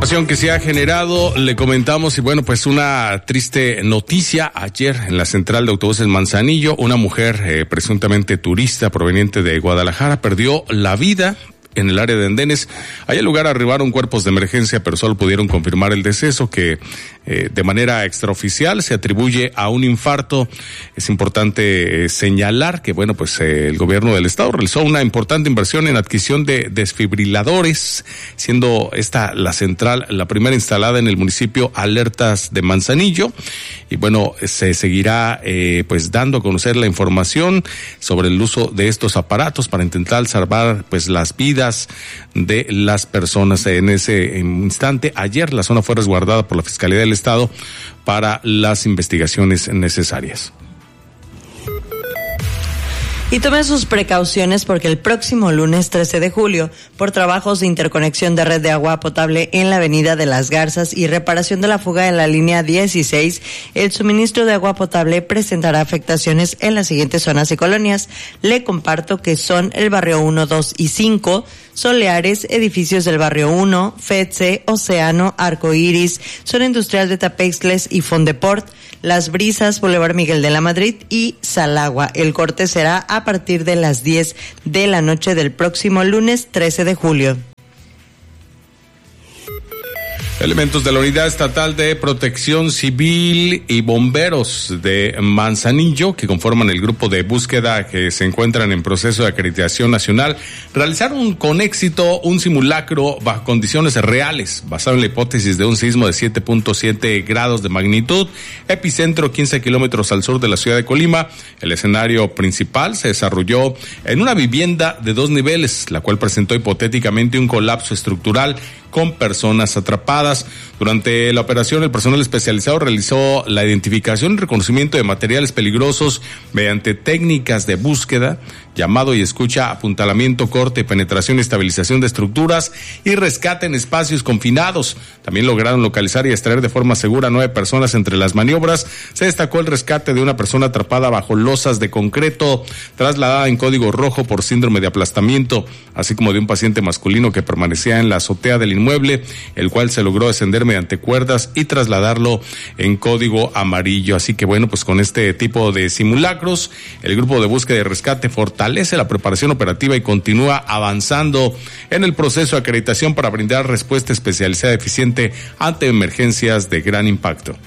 Información que se ha generado, le comentamos, y bueno, pues una triste noticia. Ayer en la central de autobuses Manzanillo, una mujer presuntamente turista proveniente de Guadalajara perdió la vida en el área de Andenes. Allá al lugar arribaron cuerpos de emergencia, pero solo pudieron confirmar el deceso, que de manera extraoficial se atribuye a un infarto. Es importante señalar que, bueno, pues el gobierno del estado realizó una importante inversión en adquisición de desfibriladores, siendo esta la central, la primera instalada en el municipio Alertas de Manzanillo. Y bueno, se seguirá pues dando a conocer la información sobre el uso de estos aparatos para intentar salvar pues las vidas de las personas. En ese instante, ayer la zona fue resguardada por la Fiscalía del Estado para las investigaciones necesarias. Y tome sus precauciones porque el próximo lunes 13 de julio, por trabajos de interconexión de red de agua potable en la Avenida de las Garzas y reparación de la fuga de la línea 16, el suministro de agua potable presentará afectaciones en las siguientes zonas y colonias. Le comparto que son el barrio 1, 2 y 5, Soleares, edificios del barrio 1, FETSE, Océano, Arcoíris, zona industrial de Tapextles y Fondeport, Las Brisas, Boulevard Miguel de la Madrid y Salagua. El corte será a partir de las 10 de la noche del próximo lunes 13 de julio. Elementos de la Unidad Estatal de Protección Civil y bomberos de Manzanillo, que conforman el grupo de búsqueda que se encuentran en proceso de acreditación nacional, realizaron con éxito un simulacro bajo condiciones reales, basado en la hipótesis de un sismo de 7.7 grados de magnitud, epicentro 15 kilómetros al sur de la ciudad de Colima. El escenario principal se desarrolló en una vivienda de 2 niveles, la cual presentó hipotéticamente un colapso estructural con personas atrapadas. Durante la operación, el personal especializado realizó la identificación y reconocimiento de materiales peligrosos mediante técnicas de búsqueda, llamado y escucha, apuntalamiento, corte, penetración y estabilización de estructuras y rescate en espacios confinados. También lograron localizar y extraer de forma segura a 9 personas. Entre las maniobras se destacó el rescate de una persona atrapada bajo losas de concreto, trasladada en código rojo por síndrome de aplastamiento, así como de un paciente masculino que permanecía en la azotea del inmueble, el cual se logró descender mediante cuerdas y trasladarlo en código amarillo. Así que bueno, pues con este tipo de simulacros, el grupo de búsqueda y rescate fortalece la preparación operativa y continúa avanzando en el proceso de acreditación para brindar respuesta especializada y eficiente ante emergencias de gran impacto.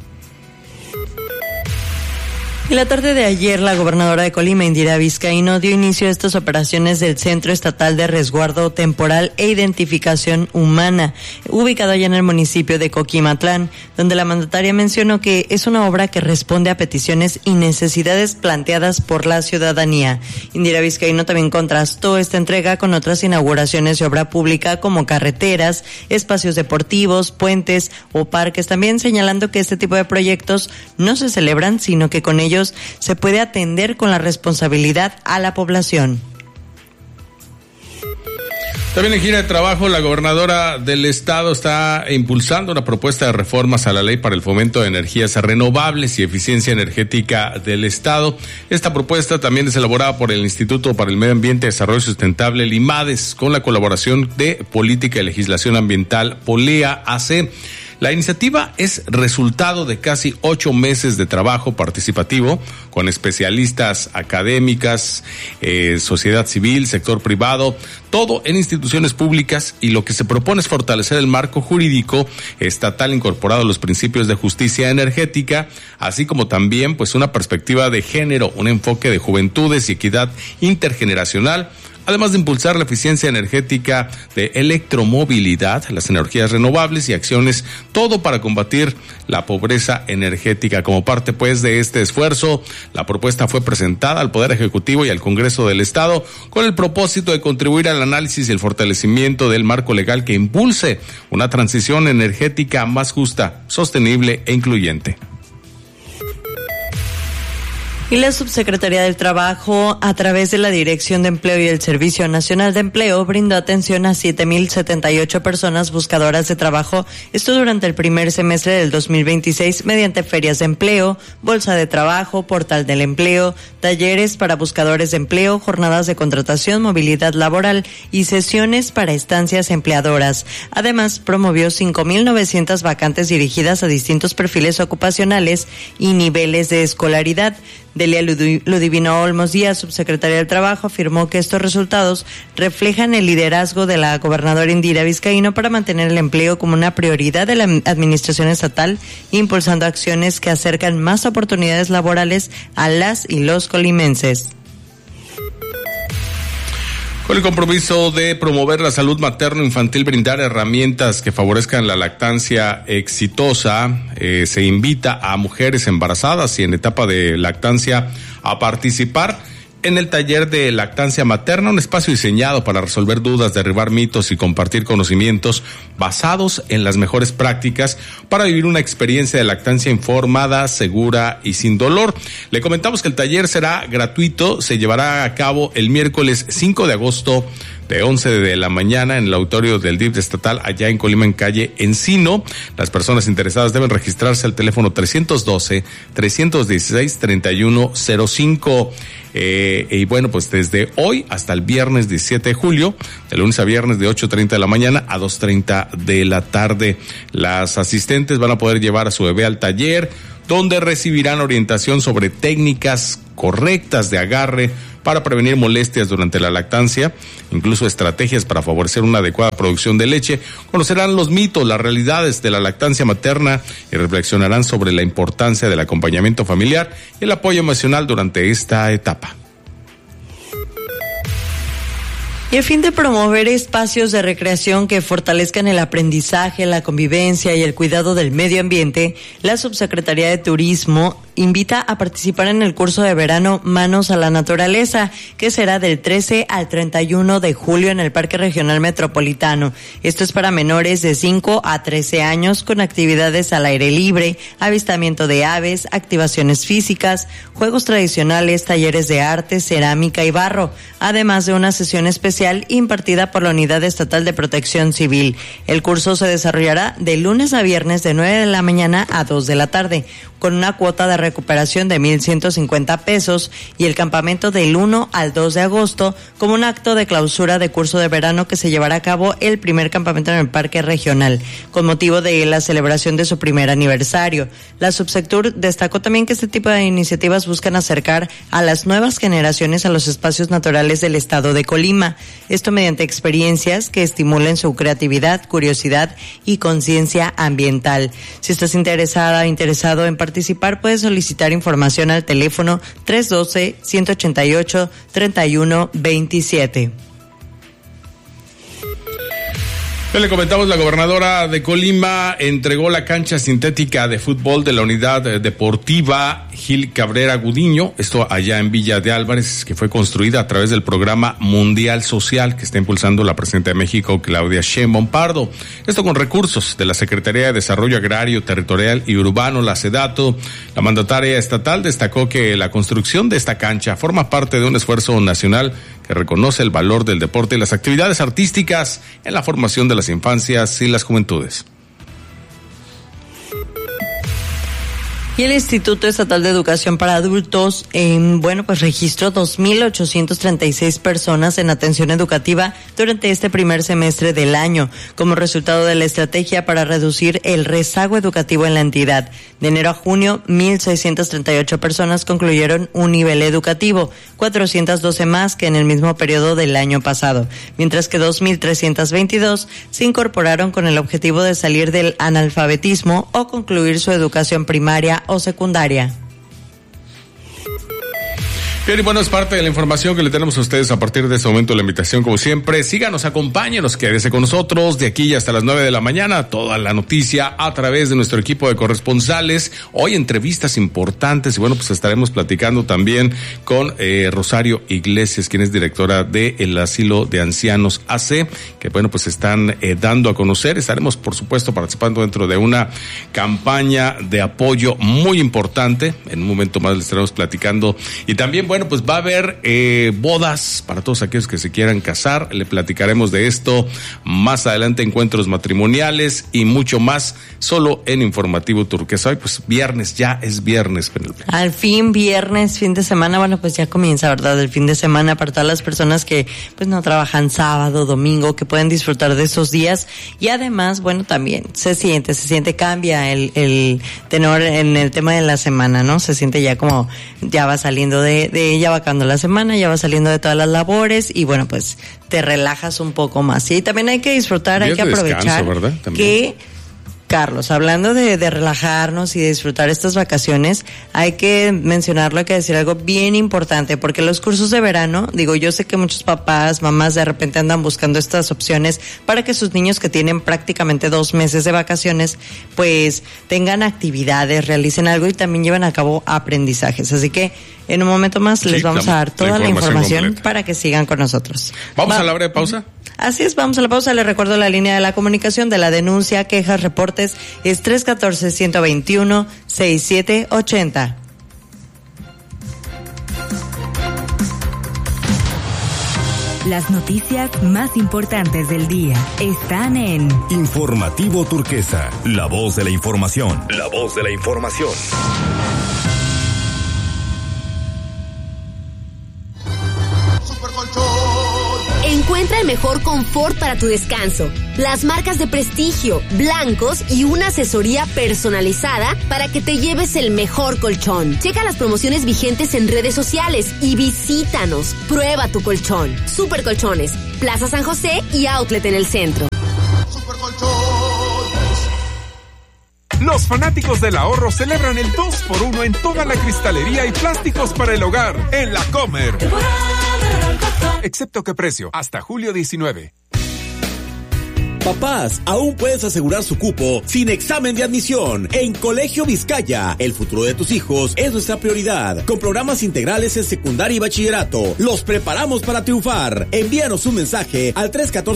En la tarde de ayer, la gobernadora de Colima, Indira Vizcaíno, dio inicio a estas operaciones del Centro Estatal de Resguardo Temporal e Identificación Humana, ubicado allá en el municipio de Coquimatlán, donde la mandataria mencionó que es una obra que responde a peticiones y necesidades planteadas por la ciudadanía. Indira Vizcaíno también contrastó esta entrega con otras inauguraciones de obra pública como carreteras, espacios deportivos, puentes o parques, también señalando que este tipo de proyectos no se celebran, sino que con ellos se puede atender con la responsabilidad a la población. También en gira de trabajo, la gobernadora del estado está impulsando una propuesta de reformas a la ley para el fomento de energías renovables y eficiencia energética del estado. Esta propuesta también es elaborada por el Instituto para el Medio Ambiente y Desarrollo Sustentable, el IMADES, con la colaboración de Política y Legislación Ambiental, POLEA AC. La iniciativa es resultado de casi 8 meses de trabajo participativo con especialistas académicas, sociedad civil, sector privado, todo en instituciones públicas, y lo que se propone es fortalecer el marco jurídico estatal incorporado a los principios de justicia energética, así como también pues una perspectiva de género, un enfoque de juventudes y equidad intergeneracional, además de impulsar la eficiencia energética de electromovilidad, las energías renovables y acciones, todo para combatir la pobreza energética. Como parte pues de este esfuerzo, la propuesta fue presentada al Poder Ejecutivo y al Congreso del Estado con el propósito de contribuir al análisis y el fortalecimiento del marco legal que impulse una transición energética más justa, sostenible e incluyente. Y la Subsecretaría del Trabajo, a través de la Dirección de Empleo y el Servicio Nacional de Empleo, brindó atención a 7,078 personas buscadoras de trabajo, esto durante el primer semestre del 2026, mediante ferias de empleo, bolsa de trabajo, portal del empleo, talleres para buscadores de empleo, jornadas de contratación, movilidad laboral y sesiones para estancias empleadoras. Además, promovió 5,900 vacantes dirigidas a distintos perfiles ocupacionales y niveles de escolaridad. Delia Ludivino Olmos Díaz, subsecretaria del Trabajo, afirmó que estos resultados reflejan el liderazgo de la gobernadora Indira Vizcaíno para mantener el empleo como una prioridad de la administración estatal, impulsando acciones que acercan más oportunidades laborales a las y los colimenses. Con el compromiso de promover la salud materno-infantil, brindar herramientas que favorezcan la lactancia exitosa, se invita a mujeres embarazadas y en etapa de lactancia a participar en el taller de lactancia materna, un espacio diseñado para resolver dudas, derribar mitos y compartir conocimientos basados en las mejores prácticas para vivir una experiencia de lactancia informada, segura y sin dolor. Le comentamos que el taller será gratuito, se llevará a cabo el miércoles 5 de agosto de 11 de la mañana en el auditorio del DIF estatal allá en Colima, en calle Encino. Las personas interesadas deben registrarse al teléfono 312-316-3105. Y bueno, pues desde hoy hasta el viernes 17 de julio, de lunes a viernes de 8:30 de la mañana a 2:30 de la tarde. Las asistentes van a poder llevar a su bebé al taller, donde recibirán orientación sobre técnicas correctas de agarre para prevenir molestias durante la lactancia, incluso estrategias para favorecer una adecuada producción de leche. Conocerán los mitos, las realidades de la lactancia materna y reflexionarán sobre la importancia del acompañamiento familiar y el apoyo emocional durante esta etapa. Y a fin de promover espacios de recreación que fortalezcan el aprendizaje, la convivencia y el cuidado del medio ambiente, la Subsecretaría de Turismo invita a participar en el curso de verano Manos a la Naturaleza, que será del 13 al 31 de julio en el Parque Regional Metropolitano. Esto es para menores de 5 a 13 años con actividades al aire libre, avistamiento de aves, activaciones físicas, juegos tradicionales, talleres de arte, cerámica y barro, además de una sesión especial impartida por la Unidad Estatal de Protección Civil. El curso se desarrollará de lunes a viernes de 9 de la mañana a 2 de la tarde, con una cuota de recuperación de 1,150 pesos y el campamento del 1 al 2 de agosto como un acto de clausura de curso de verano que se llevará a cabo el primer campamento en el Parque Regional, con motivo de la celebración de su primer aniversario. La Subsectur destacó también que este tipo de iniciativas buscan acercar a las nuevas generaciones a los espacios naturales del estado de Colima. Esto mediante experiencias que estimulen su creatividad, curiosidad y conciencia ambiental. Si estás interesada o interesado en participar, puedes solicitar información al teléfono 312-188-3127. Le comentamos, la gobernadora de Colima entregó la cancha sintética de fútbol de la unidad deportiva Gil Cabrera Gudiño, esto allá en Villa de Álvarez, que fue construida a través del programa Mundial Social que está impulsando la presidenta de México, Claudia Sheinbaum Pardo. Esto con recursos de la Secretaría de Desarrollo Agrario, Territorial y Urbano, la SEDATU. La mandataria estatal destacó que la construcción de esta cancha forma parte de un esfuerzo nacional que reconoce el valor del deporte y las actividades artísticas en la formación de las infancias y las juventudes. Y el Instituto Estatal de Educación para Adultos, registró 2,836 personas en atención educativa durante este primer semestre del año, como resultado de la estrategia para reducir el rezago educativo en la entidad. De enero a junio, 1,638 personas concluyeron un nivel educativo, 412 más que en el mismo periodo del año pasado, mientras que 2,322 se incorporaron con el objetivo de salir del analfabetismo o concluir su educación primaria o secundaria. Bien, y bueno, es parte de la información que le tenemos a ustedes a partir de este momento. La invitación, como siempre, síganos, acompáñenos, quédese con nosotros de aquí hasta las 9 de la mañana. Toda la noticia a través de nuestro equipo de corresponsales. Hoy entrevistas importantes y bueno, pues estaremos platicando también con Rosario Iglesias, quien es directora del Asilo de Ancianos AC, que bueno, pues están dando a conocer. Estaremos, por supuesto, participando dentro de una campaña de apoyo muy importante. En un momento más les estaremos platicando. Y también, bueno, pues va a haber bodas para todos aquellos que se quieran casar. Le platicaremos de esto más adelante, encuentros matrimoniales y mucho más, solo en Informativo Turquesa. Hoy pues viernes, ya es viernes, Penélope. Al fin viernes, fin de semana, bueno, pues ya comienza, ¿verdad? El fin de semana para todas las personas que pues no trabajan sábado, domingo, que pueden disfrutar de esos días. Y además, bueno, también se siente, cambia el tenor en el tema de la semana, ¿no? Se siente ya como, ya va saliendo ya va acabando la semana, ya va saliendo de todas las labores y bueno, pues te relajas un poco más. Y también hay que disfrutar, hay que aprovechar que, Carlos, hablando de relajarnos y de disfrutar estas vacaciones, hay que mencionarlo, hay que decir algo bien importante, porque los cursos de verano, digo, yo sé que muchos papás, mamás de repente andan buscando estas opciones para que sus niños que tienen prácticamente 2 meses de vacaciones, pues tengan actividades, realicen algo y también lleven a cabo aprendizajes. Así que en un momento más les vamos a dar toda la información para que sigan con nosotros. ¿Vamos a la breve pausa? Así es, vamos a la pausa. Les recuerdo la línea de la comunicación de la denuncia, quejas, reportes, es 314-121-6780. Las noticias más importantes del día están en Informativo Turquesa, la voz de la información. La voz de la información. Encuentra el mejor confort para tu descanso, las marcas de prestigio, blancos y una asesoría personalizada para que te lleves el mejor colchón. Checa las promociones vigentes en redes sociales y visítanos. Prueba tu colchón. Super Colchones, Plaza San José y Outlet en el centro. Super Colchones. Los fanáticos del ahorro celebran el 2x1 en toda la cristalería y plásticos para el hogar en La Comer. Excepto que precio, hasta julio 19. Papás, aún puedes asegurar su cupo sin examen de admisión en Colegio Vizcaya. El futuro de tus hijos es nuestra prioridad. Con programas integrales en secundaria y bachillerato, los preparamos para triunfar. Envíanos un mensaje al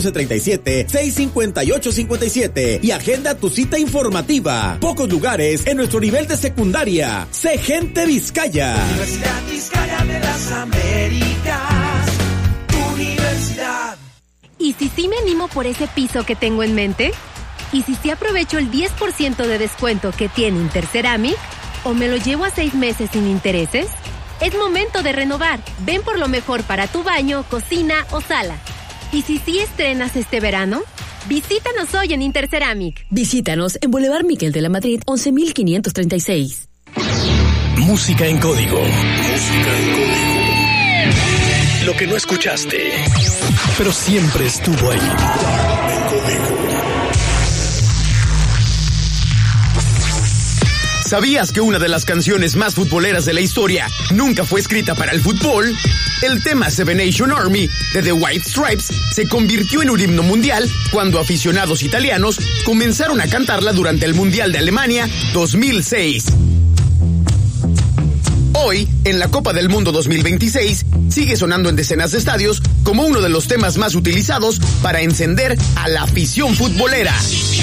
314-37-658-57 y agenda tu cita informativa. Pocos lugares en nuestro nivel de secundaria. Sé gente Vizcaya. Universidad Vizcaya de las Américas. Universidad. ¿Y si sí me animo por ese piso que tengo en mente? ¿Y si sí aprovecho el 10% de descuento que tiene Interceramic? ¿O me lo llevo a 6 meses sin intereses? Es momento de renovar. Ven por lo mejor para tu baño, cocina o sala. ¿Y si sí estrenas este verano? Visítanos hoy en Interceramic. Visítanos en Boulevard Miguel de la Madrid, 11.536. Música en código. Música en código. Lo que no escuchaste, pero siempre estuvo ahí. En código. ¿Sabías que una de las canciones más futboleras de la historia nunca fue escrita para el fútbol? El tema Seven Nation Army de The White Stripes se convirtió en un himno mundial cuando aficionados italianos comenzaron a cantarla durante el Mundial de Alemania 2006. Hoy, en la Copa del Mundo 2026, sigue sonando en decenas de estadios como uno de los temas más utilizados para encender a la afición futbolera.